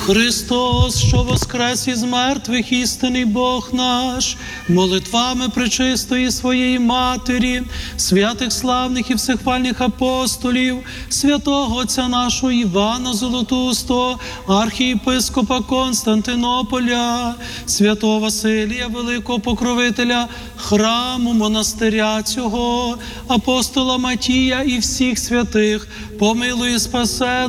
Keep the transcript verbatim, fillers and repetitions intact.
Христос, що воскрес із мертвих, істинний Бог наш, молитвами пречистої своєї Матері, святих славних і всехвальних апостолів, святого Отця нашого Івана Золотоустого, архієпископа Константинополя, святого Василія, великого покровителя храму, монастиря цього, апостола Матія і всіх святих, помилуй і спасе